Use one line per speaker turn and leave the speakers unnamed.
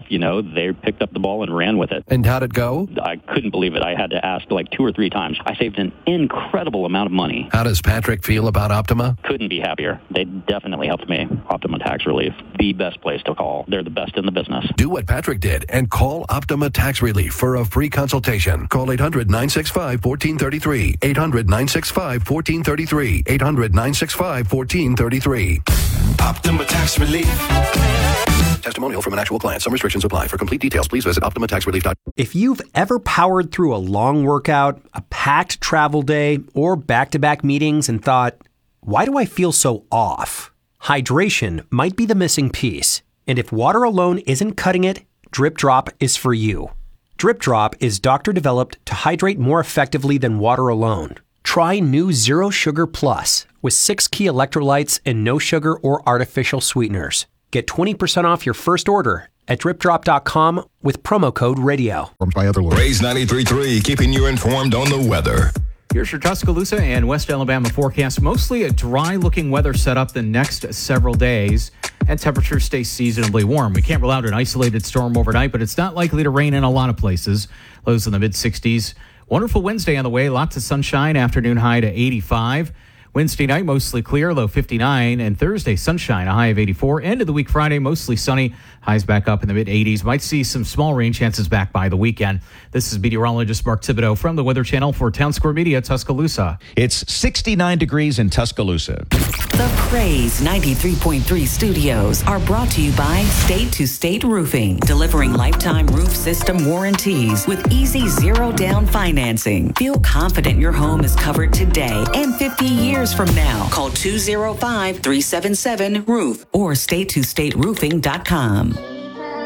they picked up the ball and ran with it.
And how'd it go?
I couldn't believe it. I had to ask like 2 or 3 times. I saved an incredible amount of money.
How does Patrick feel about Optima?
Couldn't be happier. They definitely helped me. Optima Tax Relief, the best place to call. They're the best in the business.
Do what Patrick did and call Optima Tax Relief for a free consultation. Call 800-965-1433. 800-965-1433. 800-965-1433.
Optima Tax Relief.
Testimonial from an actual client. Some restrictions apply. For complete details, please visit OptimaTaxRelief.com.
If you've ever powered through a long workout, a packed travel day, or back-to-back meetings and thought, why do I feel so off? Hydration might be the missing piece. And if water alone isn't cutting it, Drip Drop is for you. Drip Drop is doctor-developed to hydrate more effectively than water alone. Try new Zero Sugar Plus with 6 key electrolytes and no sugar or artificial sweeteners. Get 20% off your first order at dripdrop.com with promo code radio.
Raise 93.3, keeping you informed on the weather.
Here's your Tuscaloosa and West Alabama forecast. Mostly a dry-looking weather setup the next several days, and temperatures stay seasonably warm. We can't rule out an isolated storm overnight, but it's not likely to rain in a lot of places. Lows in the mid-60s. Wonderful Wednesday on the way. Lots of sunshine. Afternoon high to 85. Wednesday night, mostly clear, low 59. And Thursday, sunshine, a high of 84. End of the week, Friday, mostly sunny. Highs back up in the mid-80s. Might see some small rain chances back by the weekend. This is meteorologist Mark Thibodeau from the Weather Channel for Town Square Media, Tuscaloosa.
It's 69 degrees in Tuscaloosa.
The Praise 93.3 studios are brought to you by State to State Roofing, delivering lifetime roof system warranties with easy zero-down financing. Feel confident your home is covered today and 50 years from now. Call 205-377-ROOF or statetostateroofing.com.